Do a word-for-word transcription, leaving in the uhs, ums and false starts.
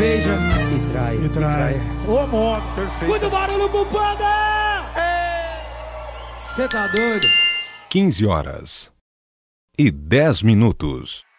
beija e trai. E trai. Ô, moto, perfeito. Muito barulho pro Panda! Você tá doido? quinze horas e dez minutos.